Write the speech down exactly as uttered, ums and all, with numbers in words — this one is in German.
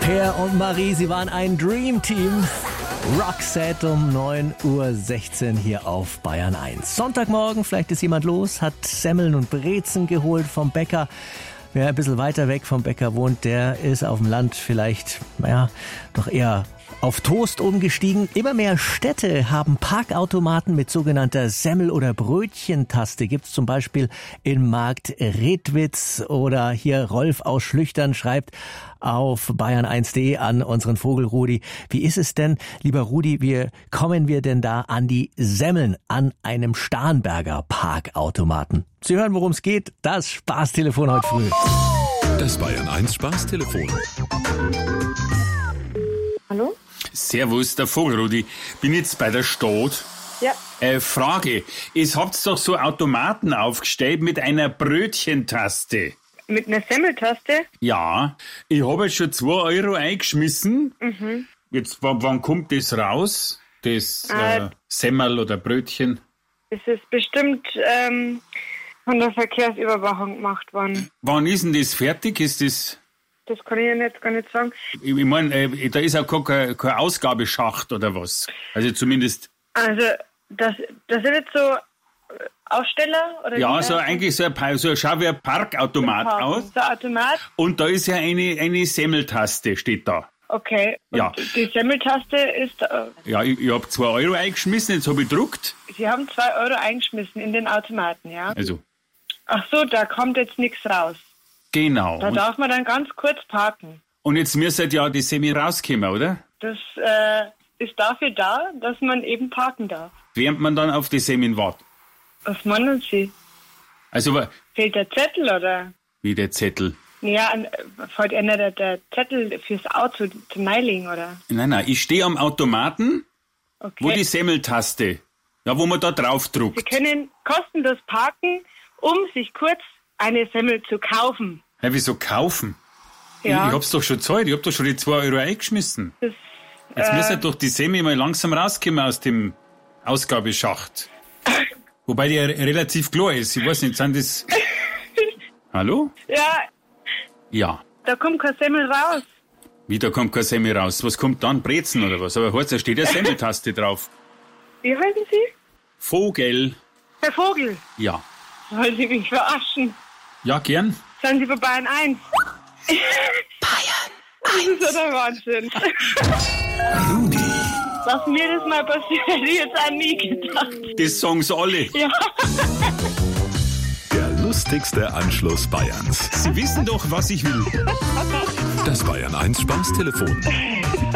Per und Marie, sie waren ein Dream-Team. Roxette um neun Uhr sechzehn hier auf Bayern eins. Sonntagmorgen, vielleicht ist jemand los, hat Semmeln und Brezen geholt vom Bäcker. Wer ein bisschen weiter weg vom Bäcker wohnt, der ist auf dem Land vielleicht, naja, doch eher auf Toast umgestiegen. Immer mehr Städte haben Parkautomaten mit sogenannter Semmel- oder Brötchentaste. Gibt's zum Beispiel in Markt Redwitz, oder hier Rolf aus Schlüchtern schreibt auf bayern eins punkt de an unseren Vogel Rudi. Wie ist es denn, lieber Rudi, wie kommen wir denn da an die Semmeln an einem Starnberger Parkautomaten? Sie hören, worum es geht. Das Spaßtelefon heute früh. Das Bayern eins Spaßtelefon. Hallo? Servus, der Vogelrudi. Bin jetzt bei der Stadt. Ja. Äh, Frage. Ihr habt doch so Automaten aufgestellt mit einer Brötchentaste. Mit einer Semmeltaste? Ja. Ich habe jetzt schon zwei Euro eingeschmissen. Mhm. Jetzt, wann, wann kommt das raus? Das Äh, äh, Semmel oder Brötchen? Es ist bestimmt ähm, von der Verkehrsüberwachung gemacht worden. Wann ist denn das fertig? Ist das... Das kann ich Ihnen jetzt gar nicht sagen. Ich, ich meine, äh, da ist auch gar kein, kein Ausgabeschacht oder was. Also zumindest... Also, das, das sind jetzt so äh, Aussteller? Oder Ja, wie so heißt eigentlich so ein, Pa- so schaut wie ein Parkautomat das? aus. So ein Automat? Und da ist ja eine, eine Semmeltaste, steht da. Okay. Und Ja. die Semmeltaste ist... Äh, Ja, ich, ich habe zwei Euro eingeschmissen, jetzt habe ich gedruckt. Sie haben zwei Euro eingeschmissen in den Automaten, ja? Also, Ach so, da kommt jetzt nichts raus. genau. Da Und, darf man dann ganz kurz parken. und jetzt müsste ja die Semi rauskommen, oder? Das äh, ist dafür da, dass man eben parken darf. Während man dann auf die Semi wartet. Was meinen Sie? Also, wa- Fehlt der Zettel oder? wie der Zettel. Ja, an- fällt einer der, der Zettel fürs Auto zum Neilegen, oder? Nein, nein, ich stehe am Automaten, Okay. wo die Semmeltaste, ja, wo man da drauf Sie druckt. können kostenlos parken, um sich kurz eine Semmel zu kaufen. Ja, wieso kaufen? Ja. Ich, ich hab's doch schon gezahlt, ich hab doch schon die zwei Euro eingeschmissen. Das, Jetzt äh, müsste doch die Semi mal langsam rauskommen aus dem Ausgabeschacht. Wobei die ja re- relativ klar ist. Ich weiß nicht, sind das... Hallo? ja, Ja. da kommt kein Semmel raus. Wie, da kommt kein Semmel raus. Was kommt dann? Brezen oder was? Aber heißt, da steht ja Semmeltaste drauf. Wie heißen Sie? Vogel. Herr Vogel. Ja. Wollen Sie mich verarschen? Ja, gern. Seien Sie bei Bayern eins. Bayern Das ist ja der Wahnsinn. Rudi, Dass mir das mal passiert, hätte ich jetzt auch nie gedacht. Das sagen's alle. Ja. der lustigste Anschluss Bayerns. Sie wissen doch, was ich will. Das Bayern eins Spaßtelefon.